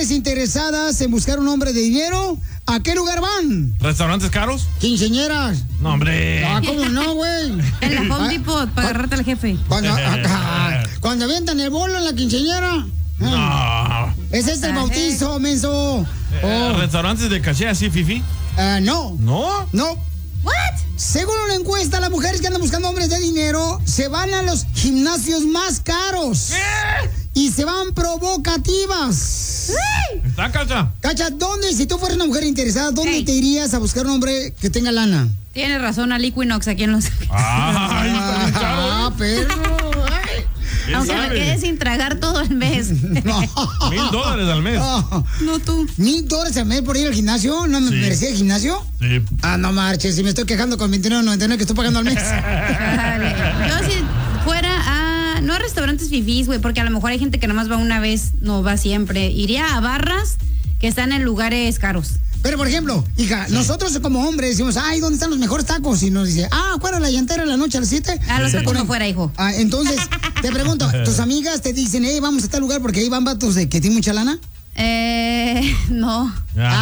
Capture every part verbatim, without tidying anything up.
mujeres interesadas en buscar un hombre de dinero, ¿a qué lugar van? ¿Restaurantes caros? Quinceañeras. No, hombre. Ah, ¿cómo no, güey? En la Home Depot, para agarrarte al jefe. Cuando, ah, cuando avientan el bolo en la quinceañera. No. Ese es el bautizo, menso. Eh, Oh. ¿Restaurantes de caché así, fifi? Uh, no. ¿No? No. What? Según una encuesta, las mujeres que andan buscando hombres de dinero se van a los gimnasios más caros. ¿Qué? Y se van provocativas. ¿Está, Cacha? Cacha, ¿dónde, si tú fueras una mujer interesada, dónde Hey. te irías a buscar un hombre que tenga lana? Tienes razón, al Equinox aquí en Los Ay, está bien caro. Ah, perro. Ay. ¿Quién Aunque sabe? me quede sin tragar todo el mes. Mil dólares al mes. Oh, No tú. ¿Mil dólares al mes por ir al gimnasio? ¿No me Sí. merecía el gimnasio? Sí. Ah, no marches, si me estoy quejando con veintinueve noventa y nueve que estoy pagando al mes. Vale. Yo si fuera a... No a restaurantes fifís, güey, porque a lo mejor hay gente que nomás va una vez, no va siempre. Iría a barras que están en lugares caros. Pero, por ejemplo, hija, sí. nosotros como hombres decimos, ay, ¿dónde están los mejores tacos? Y nos dice, ah, fuera la llantera en la noche a las siete. A los Se tacos ponen- no fuera, hijo. Ah, entonces, te pregunto, ¿tus amigas te dicen, hey, vamos a tal lugar porque ahí van vatos de que tienen mucha lana? Eh, no.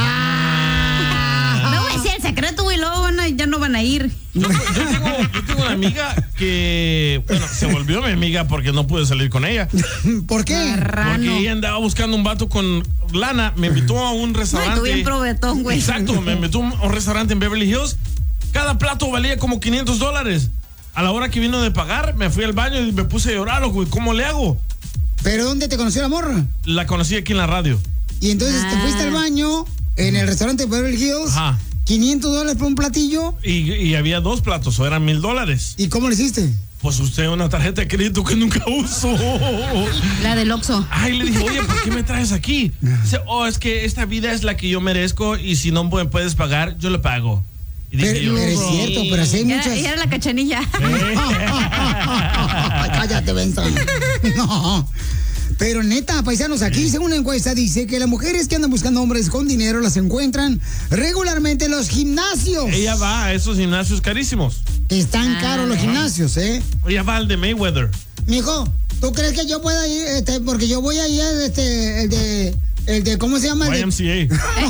Ah. No voy a decir el secreto, güey, luego van a- ya no van a ir. Yo, yo tengo, yo tengo una amiga que, bueno, se volvió mi amiga porque no pude salir con ella. ¿Por qué? Marrano. Porque ella andaba buscando un vato con lana. Me invitó a un No, restaurante. tú bien probetón, güey. Exacto, me invitó a un restaurante en Beverly Hills. Cada plato valía como quinientos dólares. A la hora que vino de pagar, me fui al baño y me puse a llorar, güey. ¿Cómo le hago? ¿Pero dónde te conoció la morra? La conocí aquí en la radio. Y entonces te Ah. fuiste al baño en el restaurante de Beverly Hills, Ajá. quinientos dólares por un platillo. Y, y había dos platos, o eran mil dólares. ¿Y cómo le hiciste? Pues usted una tarjeta de crédito que nunca uso. La del Oxxo. Ay, le dije, oye, ¿por qué me traes aquí? Dice, oh, es que esta vida es la que yo merezco y si no me puedes pagar, yo le pago. Y dije Pero, yo, pero es "Sí". cierto, pero así hay Ella muchas. era, ella era la cachanilla. Ay, cállate, Benson. No. Pero neta, paisanos, aquí según una encuesta dice que las mujeres que andan buscando hombres con dinero las encuentran regularmente en los gimnasios. Ella va a esos gimnasios carísimos. Están Ah. caros los gimnasios, ¿eh? Ella va al de Mayweather. Mijo, ¿tú crees que yo pueda ir? Este, porque yo voy a ir, este, el de, el de, ¿cómo se llama? El Y de- M C A.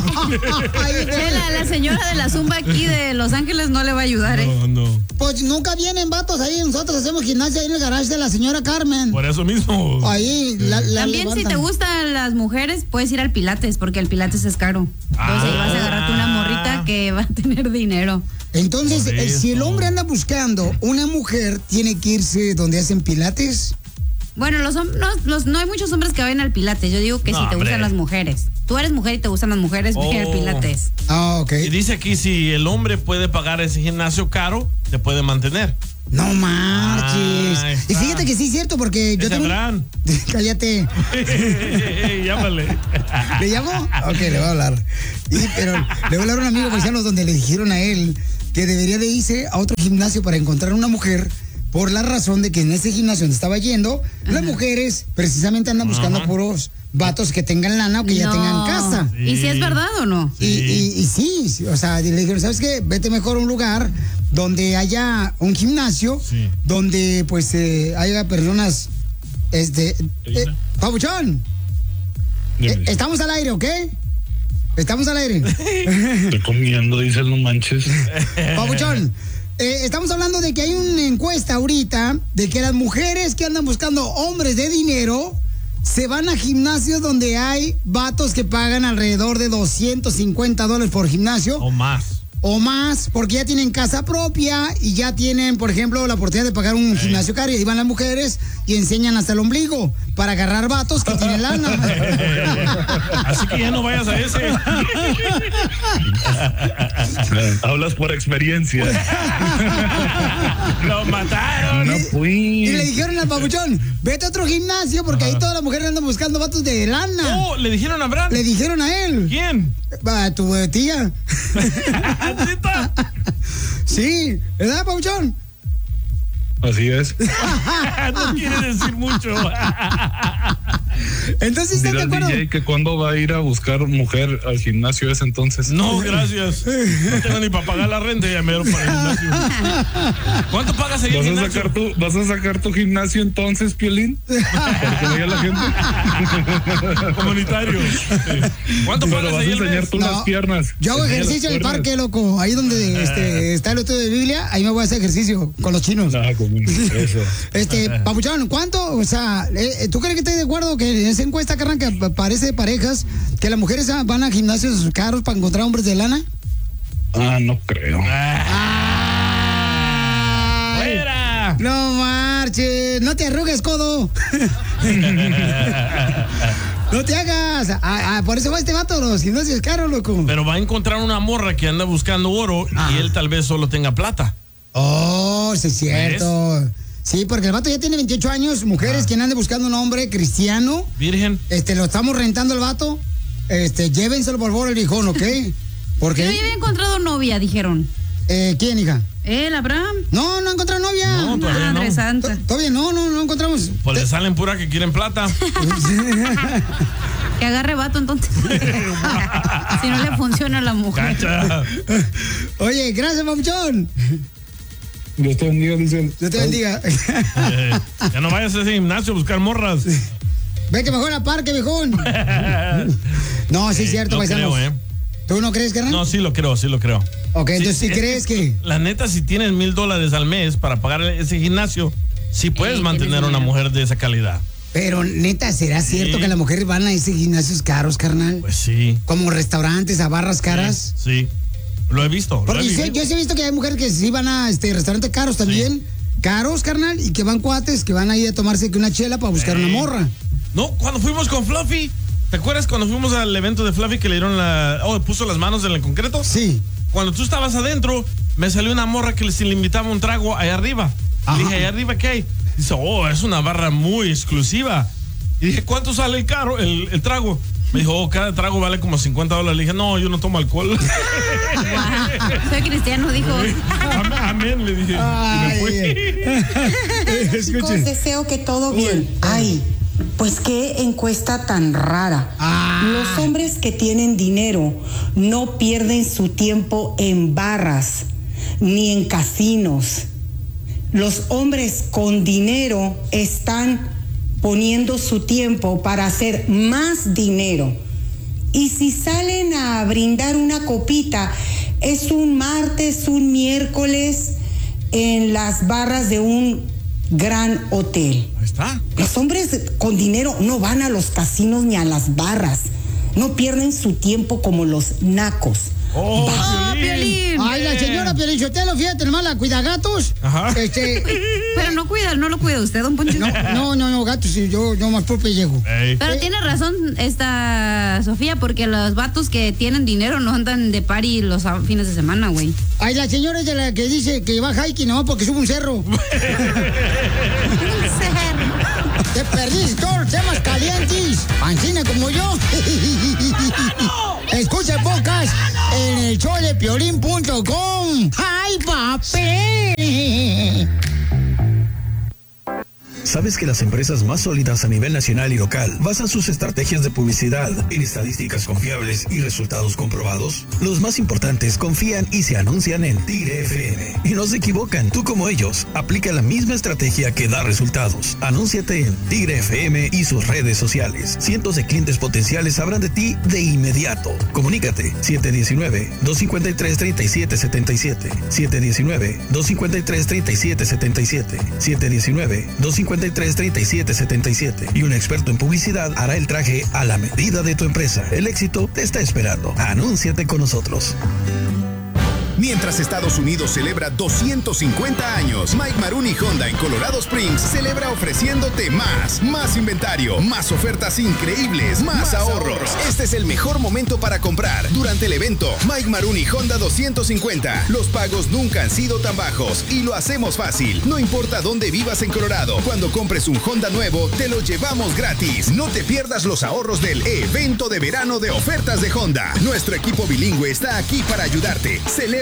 Ay, Che, la, la señora de la Zumba aquí de Los Ángeles no le va a ayudar, ¿eh? No, no. Pues nunca vienen vatos ahí, nosotros hacemos gimnasia ahí en el garage de la señora Carmen. Por eso mismo. Ahí, la, la También si levantan. te gustan las mujeres, puedes ir al Pilates, porque el Pilates es caro. Entonces ahí Ah. vas a agarrarte una morrita que va a tener dinero. Entonces, Por eh, si el eso. hombre anda buscando una mujer, tiene que irse donde hacen pilates. Bueno, los, hom- no, los, no hay muchos hombres que vayan al Pilates. Yo digo que No, si te hombre. gustan las mujeres. Tú eres mujer y te gustan las mujeres, ve al Oh. Pilates. Ah, ok. Y dice aquí, si el hombre puede pagar ese gimnasio caro, te puede mantener. No marches. Ah, ahí Y está. fíjate que sí es cierto, porque yo Es tengo... Abraham. Cállate. Llámale. ¿Le llamo? Ok, le voy a hablar. Y, pero le voy a hablar a un amigo paisano donde le dijeron a él que debería de irse a otro gimnasio para encontrar una mujer, por la razón de que en ese gimnasio donde estaba yendo, las mujeres precisamente andan buscando Ajá. puros vatos que tengan lana o que ya No. tengan casa. ¿Y si es verdad o no? Y, y, y sí, sí, o sea, le dijeron, ¿sabes qué? Vete mejor a un lugar donde haya un gimnasio, Sí. donde pues eh, haya personas, este, eh, Pabuchón, eh, estamos al aire, ¿ok? Estamos al aire. Estoy comiendo, dice, no manches. Pabuchón, eh, estamos hablando de que hay una encuesta ahorita de que las mujeres que andan buscando hombres de dinero se van a gimnasios donde hay vatos que pagan alrededor de doscientos cincuenta dólares por gimnasio. O más. O más, porque ya tienen casa propia y ya tienen, por ejemplo, la oportunidad de pagar un gimnasio caro. Y ahí van las mujeres y enseñan hasta el ombligo para agarrar vatos que tienen lana. Así que ya no vayas a ese. Hablas por experiencia. Lo mataron. No fui. Y le dijeron al Pabuchón, vete a otro gimnasio porque ahí todas las mujeres andan buscando vatos de lana. Oh, le dijeron a Abraham. Le dijeron a él. ¿Quién? A tu eh, tía. ¿Neta? Sí, ¿verdad, Pabuchón? Así es. No quiere decir mucho. Entonces, ¿estás de Dile al acuerdo? D J que cuándo va a ir a buscar mujer al gimnasio ese entonces. No, gracias. No tengo ni para pagar la renta y ya me dieron para el gimnasio. ¿Cuánto pagas ahí en ¿Vas el a, gimnasio? sacar tu, ¿Vas a sacar tu gimnasio entonces, Piolín? Para que vaya la gente. Comunitario. Sí. ¿Cuánto Pero pagas vas a ahí el enseñar mes? tú No, las piernas. Yo hago Enseña ejercicio en las el parque, piernas. loco. Ahí donde este, está el estudio de Biblia, ahí me voy a hacer ejercicio con los chinos. No, como eso. Este, Papuchón, ¿cuánto? O sea, eh, ¿tú crees que estoy de acuerdo que en esa encuesta, carnal, que parece de parejas, que las mujeres van a gimnasios caros para encontrar hombres de lana? Ah, no creo. ¡Ay! ¡Fuera! No marches, no te arrugues, codo. No te hagas. Ah, ah, por eso va este vato, los gimnasios caros, loco. Pero va a encontrar una morra que anda buscando oro Ah. y él tal vez solo tenga plata. Oh, sí es cierto. Sí, porque el vato ya tiene veintiocho años, mujeres Ah. que ande buscando un hombre cristiano. Virgen. Este, lo estamos rentando el vato. Este, llévenselo por favor el viejón, ¿ok? Porque. Yo ya había encontrado novia, dijeron. Eh, ¿quién, hija? ¿El Abraham? No, no he encontrado novia. No, todavía Madre no. santa. To- Todavía no, no, no encontramos. Pues le salen pura que quieren plata. Que agarre vato entonces. Si no le funciona a la mujer. Cacha. Oye, gracias, papuchón. Dios te bendiga, dice. Dios te bendiga. Eh, ya no vayas a ese gimnasio a buscar morras. Vete mejor al parque, viejón. No, sí es cierto, No paisanos. creo, ¿eh? ¿Tú no crees, carnal? No, sí lo creo, sí lo creo. Ok, entonces sí es crees que. La neta, si tienes mil dólares al mes para pagar ese gimnasio, sí puedes Sí, mantener tienes una dinero. mujer de esa calidad. Pero neta, ¿será cierto Sí. que las mujeres van a esos gimnasios caros, carnal? Pues sí. Como restaurantes, a barras caras. Sí. Lo he visto. Lo Porque he yo, sé- vivido. yo sí he visto que hay mujeres que sí van a este, restaurantes caros también. Caros, carnal, y que van cuates, que van ahí a tomarse que una chela para buscar Sí. una morra. No, cuando fuimos con Fluffy, ¿te acuerdas cuando fuimos al evento de Fluffy que le dieron la... Oh, puso las manos en el concreto? Sí. Cuando tú estabas adentro, me salió una morra que le invitaba un trago allá arriba. Ajá. Le dije, ¿allá arriba qué hay? Dice, oh, es una barra muy exclusiva. Y dije, ¿cuánto sale el carro, el, el trago? Me dijo, oh, cada trago vale como cincuenta dólares. Le dije, no, yo no tomo alcohol. Soy cristiano, dijo. Amén, amén, le dije. Y me fui. Chicos, Escuchen. deseo que todo bien. Ay, pues qué encuesta tan rara. Ah. Los hombres que tienen dinero no pierden su tiempo en barras ni en casinos. Los hombres con dinero están poniendo su tiempo para hacer más dinero. Y si salen a brindar una copita, es un martes, un miércoles en las barras de un gran hotel. Ahí está. Los hombres con dinero no van a los casinos ni a las barras. No pierden su tiempo como los nacos. Oh, ¡Oh, Piolín. Piolín! Ay, la señora Piolichotelo, fíjate, nomás la cuida gatos. Ajá. Este. Pero no cuida, no lo cuida usted, don Poncho. No, no, no, no, gatos, sí, yo, yo más por pellejo. Ey. Pero tiene razón esta Sofía, porque los vatos que tienen dinero no andan de party los a- fines de semana, güey. Ay, la señora es de la que dice que va hiking nomás porque sube un cerro. Te perdiste todos los temas calientes. Ancina como yo. Escucha el podcast en el show de piolín punto com. ¡Ay, papel! ¿Sabes que las empresas más sólidas a nivel nacional y local basan sus estrategias de publicidad en estadísticas confiables y resultados comprobados? Los más importantes confían y se anuncian en Tigre F M. Y no se equivocan, tú como ellos, aplica la misma estrategia que da resultados. Anúnciate en Tigre F M y sus redes sociales. Cientos de clientes potenciales sabrán de ti de inmediato. Comunícate siete uno nueve, dos cinco tres, tres siete siete siete, siete uno nueve, dos cinco tres, tres siete siete siete, siete uno nueve, dos cinco tres, tres siete siete siete y un experto en publicidad hará el traje a la medida de tu empresa. El éxito te está esperando. Anúnciate con nosotros. Mientras Estados Unidos celebra doscientos cincuenta años, Mike Maroney Honda en Colorado Springs celebra ofreciéndote más, más inventario, más ofertas increíbles, más, más ahorros. ahorros. Este es el mejor momento para comprar. Durante el evento, Mike Maroney Honda doscientos cincuenta. Los pagos nunca han sido tan bajos y lo hacemos fácil. No importa dónde vivas en Colorado, cuando compres un Honda nuevo, te lo llevamos gratis. No te pierdas los ahorros del evento de verano de ofertas de Honda. Nuestro equipo bilingüe está aquí para ayudarte. Celebra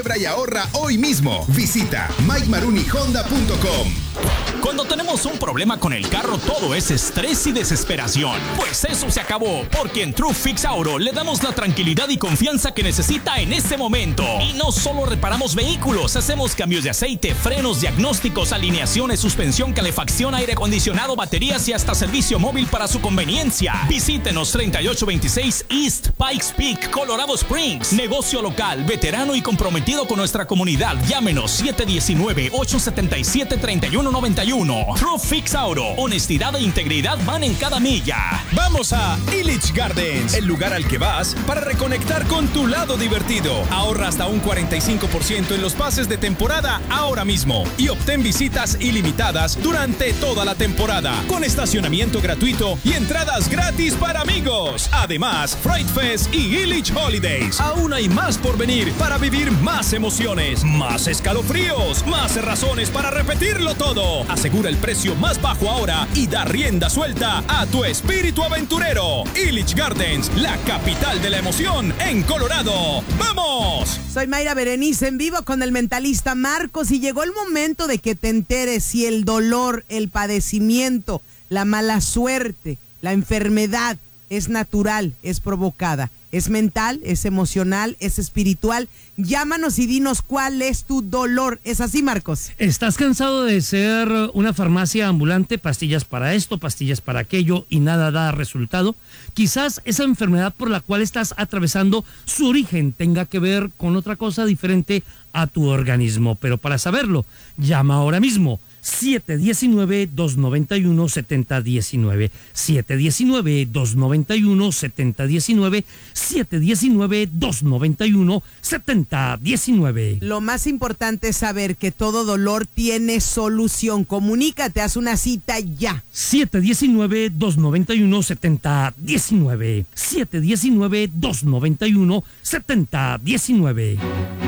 Celebra y ahorra hoy mismo. Visita mike maruni honda punto com. Cuando tenemos un problema con el carro, todo es estrés y desesperación. Pues eso se acabó, porque en True Fix Auto le damos la tranquilidad y confianza que necesita en este momento. Y no solo reparamos vehículos, hacemos cambios de aceite, frenos, diagnósticos, alineaciones, suspensión, calefacción, aire acondicionado, baterías y hasta servicio móvil para su conveniencia. Visítenos treinta y ocho veintiséis East Pikes Peak, Colorado Springs. Negocio local, veterano y comprometido con nuestra comunidad. Llámenos siete uno nueve, ocho siete siete, tres uno nueve uno. True Fix Auto. Honestidad e integridad van en cada milla. Vamos a Illich Gardens, el lugar al que vas para reconectar con tu lado divertido. Ahorra hasta un cuarenta y cinco por ciento en los pases de temporada ahora mismo y obtén visitas ilimitadas durante toda la temporada, con estacionamiento gratuito y entradas gratis para amigos. Además, Fright Fest y Illich Holidays. Aún hay más por venir para vivir más emociones, más escalofríos, más razones para repetirlo todo. Asegura el precio más bajo ahora y da rienda suelta a tu espíritu aventurero. Illich Gardens, la capital de la emoción en Colorado. ¡Vamos! Soy Mayra Berenice en vivo con el mentalista Marcos y llegó el momento de que te enteres si el dolor, el padecimiento, la mala suerte, la enfermedad es natural, es provocada, es mental, es emocional, es espiritual. Llámanos y dinos cuál es tu dolor. ¿Es así, Marcos? ¿Estás cansado de ser una farmacia ambulante? Pastillas para esto, pastillas para aquello y nada da resultado. Quizás esa enfermedad por la cual estás atravesando, su origen tenga que ver con otra cosa diferente a tu organismo. Pero para saberlo, llama ahora mismo. siete uno nueve, dos nueve uno, siete cero uno nueve. siete uno nueve, dos nueve uno, siete cero uno nueve. siete uno nueve, dos nueve uno, siete cero uno nueve. Lo más importante es saber que todo dolor tiene solución. Comunícate, haz una cita ya. siete uno nueve, dos nueve uno, siete cero uno nueve. siete uno nueve, dos nueve uno, siete cero uno nueve.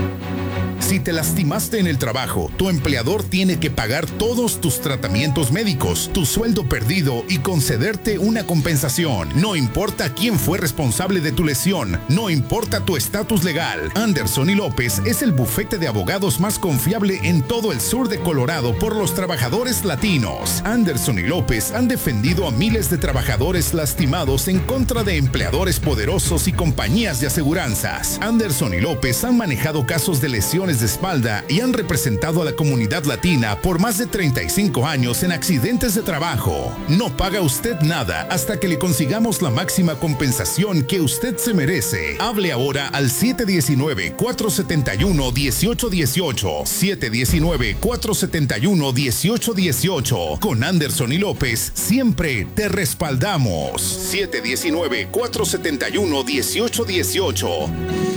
Si te lastimaste en el trabajo, tu empleador tiene que pagar todos tus tratamientos médicos, tu sueldo perdido y concederte una compensación. No importa quién fue responsable de tu lesión, no importa tu estatus legal. Anderson y López es el bufete de abogados más confiable en todo el sur de Colorado por los trabajadores latinos. Anderson y López han defendido a miles de trabajadores lastimados en contra de empleadores poderosos y compañías de aseguranzas. Anderson y López han manejado casos de lesiones de espalda y han representado a la comunidad latina por más de treinta y cinco años en accidentes de trabajo. No paga usted nada hasta que le consigamos la máxima compensación que usted se merece. Hable ahora al siete uno nueve, cuatro siete uno, uno ocho uno ocho. siete uno nueve, cuatro siete uno, uno ocho uno ocho. Con Anderson y López siempre te respaldamos. siete uno nueve, cuatro siete uno, uno ocho uno ocho.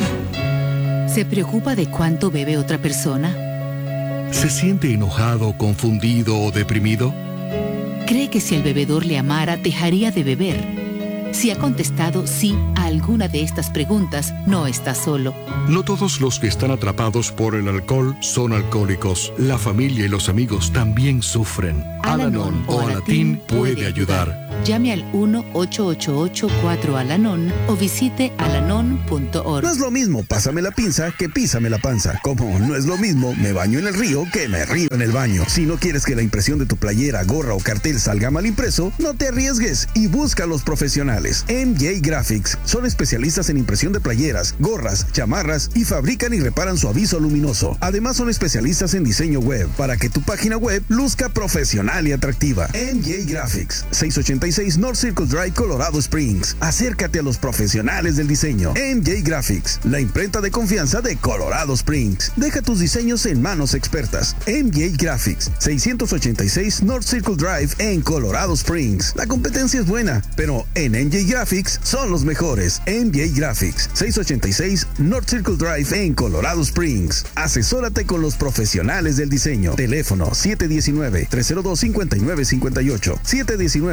¿Se preocupa de cuánto bebe otra persona? ¿Se siente enojado, confundido o deprimido? ¿Cree que si el bebedor le amara, dejaría de beber? Si ha contestado sí a alguna de estas preguntas, no está solo. No todos los que están atrapados por el alcohol son alcohólicos. La familia y los amigos también sufren. Al-Anon o Alatín puede ayudar. Llame al uno ocho ocho ocho cuatro Al-Anon o visite alanon punto org. No es lo mismo pásame la pinza que písame la panza. Como no es lo mismo me baño en el río que me río en el baño. Si no quieres que la impresión de tu playera, gorra o cartel salga mal impreso, no te arriesgues y busca a los profesionales. M J Graphics son especialistas en impresión de playeras, gorras, chamarras y fabrican y reparan su aviso luminoso. Además son especialistas en diseño web para que tu página web luzca profesional y atractiva. M J Graphics, seiscientos ochenta y seis North Circle Drive, Colorado Springs. Acércate a los profesionales del diseño. M J Graphics, la imprenta de confianza de Colorado Springs. Deja tus diseños en manos expertas. M J Graphics, seiscientos ochenta y seis North Circle Drive en Colorado Springs. La competencia es buena, pero en M J Graphics son los mejores. M J Graphics, seiscientos ochenta y seis North Circle Drive en Colorado Springs. Asesórate con los profesionales del diseño. Teléfono siete uno nueve, tres cero dos, cinco nueve cinco ocho. siete uno nueve, tres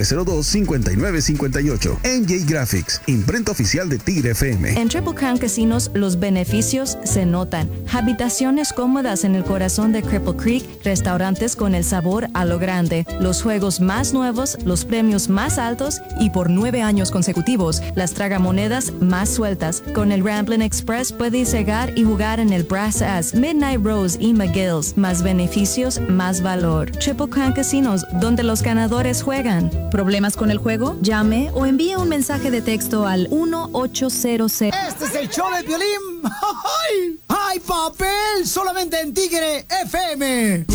cero dos, cinco nueve cinco ocho. N J Graphics, imprenta oficial de Tigre F M. En Triple Crown Casinos, los beneficios se notan. Habitaciones cómodas en el corazón de Cripple Creek, restaurantes con el sabor a lo grande, los juegos más nuevos, los premios más altos y por nueve años consecutivos, las tragamonedas más sueltas. Con el Ramblin' Express puedes llegar y jugar en el Brass Ass, Midnight Rose y McGill's. Más beneficios, más valor. Triple Crown Casinos, donde los ganadores juegan. ¿Problemas con el juego? Llame o envíe un mensaje de texto al uno ocho cero cero. Este es el show de Piolín. ¡Ay! ¡Ay, papel! Solamente en Tigre F M.